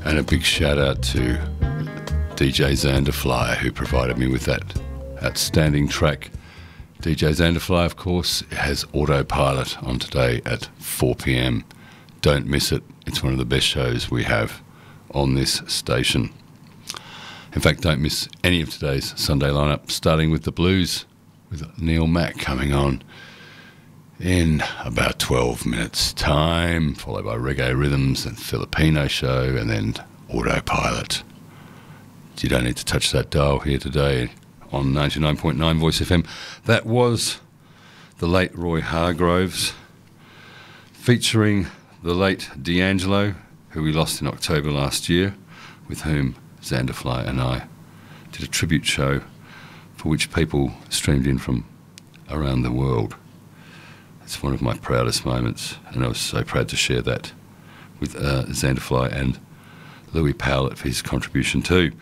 And a big shout out to DJ Xanderfly, who provided me with that outstanding track. DJ Xanderfly, of course, has Autopilot on today at 4 p.m. Don't miss it. It's one of the best shows we have on this station. In fact, don't miss any of today's Sunday lineup, starting with the blues, with Neil Mack coming on in about 12 minutes' time, followed by Reggae Rhythms and Filipino Show, and then Autopilot. You don't need to touch that dial here today on 99.9 Voice FM. That was the late Roy Hargroves, featuring the late D'Angelo, who we lost in October last year, with whom Xanderfly and I did a tribute show for which people streamed in from around the world. It's one of my proudest moments, and I was so proud to share that with Xanderfly and Louis Powlett for his contribution too.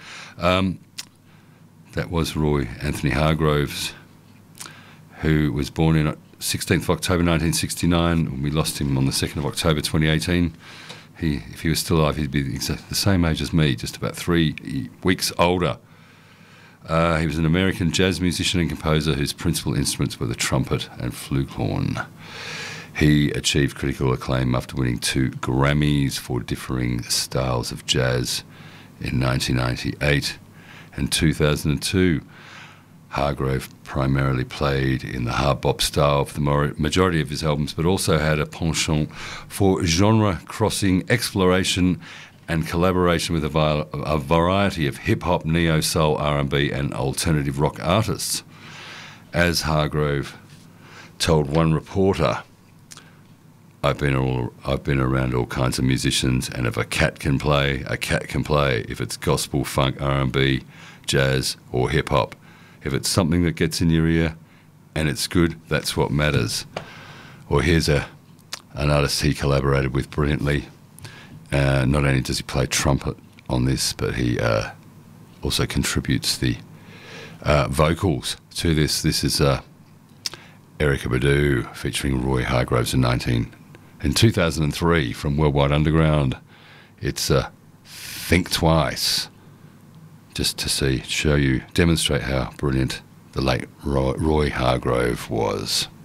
That was Roy Anthony Hargroves, who was born in 16th of October 1969. We lost him on the 2nd of October 2018. If he was still alive, he'd be exactly the same age as me, just about 3 weeks older. He was an American jazz musician and composer whose principal instruments were the trumpet and flugelhorn. He achieved critical acclaim after winning 2 Grammys for differing styles of jazz in 1998 and 2002. Hargrove primarily played in the hard bop style for the majority of his albums, but also had a penchant for genre-crossing exploration and collaboration with a variety of hip-hop, neo-soul, R&B and alternative rock artists. As Hargrove told one reporter, I've been around all kinds of musicians, and if a cat can play, a cat can play. If it's gospel, funk, R&B, jazz or hip-hop. If it's something that gets in your ear and it's good, that's what matters. Or here's an artist he collaborated with brilliantly. Not only does he play trumpet on this, but he also contributes the vocals to this. This is Erykah Badu featuring Roy Hargroves in 2003 from Worldwide Underground. It's Think Twice, just to demonstrate how brilliant the late Roy Hargrove was.